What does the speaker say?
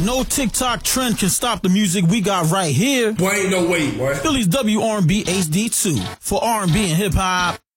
No TikTok trend can stop the music we got right here. Boy, ain't no way, boy. Philly's WR&B HD2 for R&B and hip hop.